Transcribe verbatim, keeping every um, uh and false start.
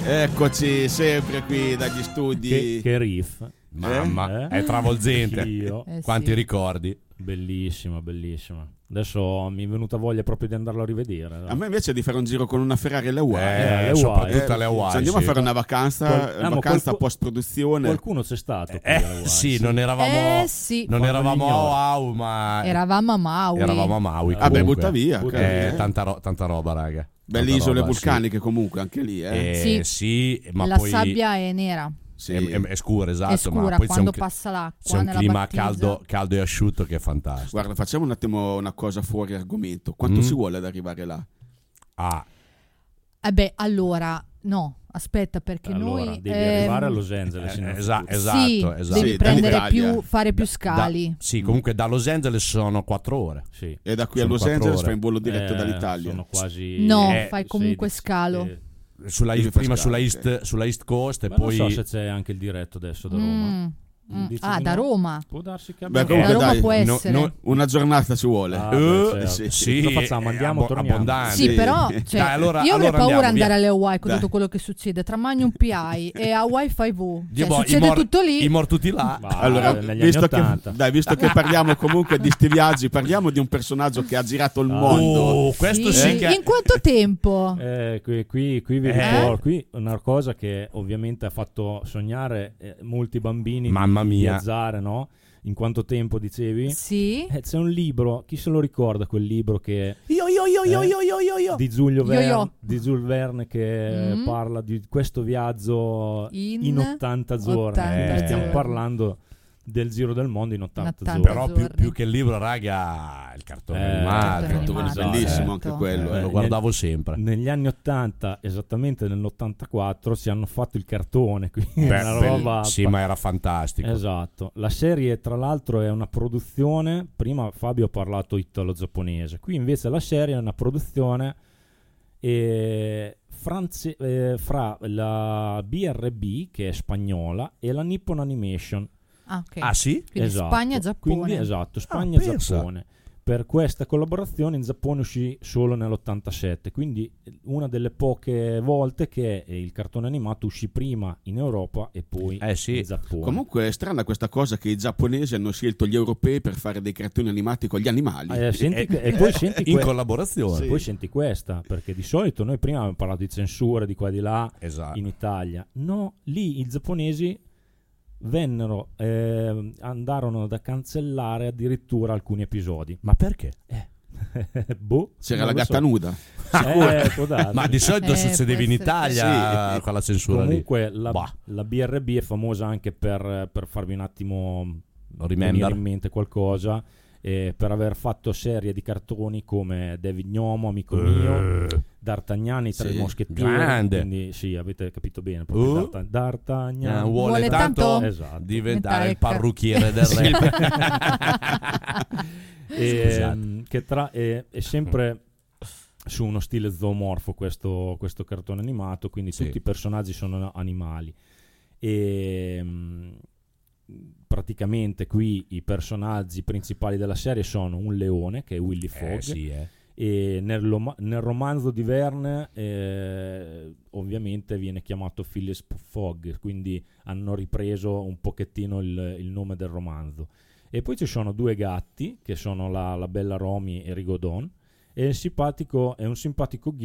Eccoci sempre qui dagli studi. Che, che riff. Mamma, Eh? è travolgente. Io. Eh, Quanti sì. ricordi. Bellissima, bellissima. Adesso mi è venuta voglia proprio di andarlo a rivedere. A me invece di fare un giro con una Ferrari alle Hawaii. Eh, le soprattutto Eh, alle Hawaii. se andiamo sì. a fare una vacanza, Qual- ah, ma vacanza qualcu- post produzione. Qualcuno c'è stato. qui Eh, alle Hawaii, sì, non eravamo, Eh sì, non Quando eravamo l'ignoro. a Oahu, ma eravamo a Maui. eravamo a Maui. Vabbè, comunque. butta via. Butta cioè, Eh, eh. tanta, ro- tanta roba, raga. Belle Tanta isole roba, vulcaniche comunque, anche lì. Eh. Sì, eh, Sì. sì, ma La poi sabbia è nera, Sì. è, è- è scura, esatto. è scura ma poi c'è un, quando cli- passa l'acqua. c'è un nella clima battigia. caldo, caldo e asciutto che è fantastico. Guarda, facciamo un attimo una cosa fuori argomento. Quanto Mm. si vuole ad arrivare là? Ah, Eh beh, allora, no, aspetta, perché Allora, noi... devi ehm, arrivare a Los Angeles. eh, innanzitutto. esa- esatto, sì, esatto. devi Sì, prendere dall'Italia. più, fare più Da- scali. sì, comunque da Los Angeles sono quattro ore. Sì. E da qui Sono a Los quattro Angeles ore. fai un volo diretto Eh, dall'Italia. Sono quasi... No, eh, fai comunque sedici, scalo. eh. Sulla Devi east- fare prima sulla scalo, east, ok. sulla east coast e Ma poi non so se c'è anche il diretto adesso da Roma. Mm, mm. Dici Ah, di da no? Roma. Può darsi che Beh, abbia... comunque Da Roma dai, può no- essere. no- Una giornata ci vuole. Ah, Eh, beh, certo. sì. sì, Cosa facciamo? Andiamo, abbo- torniamo? abbondanti. Sì, Sì. però cioè, Dai, allora- io avrei allora paura andiamo, andare via. alle Hawaii con Dai. tutto quello che succede tra Magnum P I e Hawaii Five-O. Dio, Cioè, boh, i succede mor- tutto lì. I mortuti là. Va, Allora, negli anni visto che, ottanta. dai, visto che parliamo comunque di sti viaggi, parliamo di un personaggio che ha girato il Ah. mondo. Oh, questo sì, Sì, che in quanto tempo? Eh, qui, qui, qui vi Eh? ricordo, qui una cosa che ovviamente ha fatto sognare eh, molti bambini di- Mamma di mia. viaggiare, no? In quanto tempo dicevi? Sì. Eh, c'è un libro, chi se lo ricorda quel libro che Io, io, io, io, Eh? io, io, io, io. di Giulio Io, Verne, io. di Jules Verne che Mm. parla di questo viaggio In in, ottanta giorni. ottanta Eh, Stiamo giorni. parlando del giro del mondo in ottanta, ottanta giorni. Però più, giorni. più che il libro, raga, il cartone Eh, animato. cartone Quello è animato, bellissimo certo. anche quello. Eh, eh. lo guardavo sempre. Negli anni ottanta, esattamente nell'ottantaquattro, si hanno fatto il cartone, quindi Beh, una bell- roba sì, ma era fantastico. esatto. La serie tra l'altro è una produzione, prima Fabio ha parlato italo-giapponese, qui invece la serie è una produzione eh, franze- eh, fra la B R B, che è spagnola, e la Nippon Animation. Ah, ok. Ah sì? Quindi Esatto. Spagna, Giappone. Quindi, esatto, Spagna e pensa. Giappone. Per questa collaborazione in Giappone uscì solo nell'ottantasette, quindi una delle poche volte che il cartone animato uscì prima in Europa e poi Eh sì. in Giappone. Comunque è strana questa cosa che i giapponesi hanno scelto gli europei per fare dei cartoni animati con gli animali. Eh, senti- Eh, e poi senti, in que- collaborazione. Sì. poi senti questa, perché di solito noi prima abbiamo parlato di censura di qua e di là Esatto. in Italia. No, lì i giapponesi vennero, eh, andarono da cancellare addirittura alcuni episodi. Ma perché? boh, C'era non la lo gatta so. nuda. Eh, può darsi. Ma di solito Eh, succedeva può in essere. Italia Sì. con la censura Comunque la, Bah. la B R B è famosa anche per, per farvi un attimo lì. venire Remember? in mente qualcosa, eh, per aver fatto serie di cartoni come David Gnomo, amico mio, Eh, D'Artagnan, i tre Sì, moschettieri. grande. Quindi sì, avete capito bene. proprio Uh. D'Arta- D'Artagnan. eh, vuole, Vuole tanto, tanto- Esatto. diventare il Diventare- parrucchiere del Sì. re. E, Scusate. mm, che tra, è, è sempre su uno stile zoomorfo questo, questo cartone animato, quindi Sì. tutti i personaggi sono animali e mm, praticamente qui i personaggi principali della serie sono un leone che è Willy Fogg, Eh, sì, eh. e nel, loma- nel romanzo di Verne eh, ovviamente viene chiamato Phileas Fogg, quindi hanno ripreso un pochettino il, il nome del romanzo. E poi ci sono due gatti che sono la, la bella Romy e Rigodon, e il simpatico, è un simpatico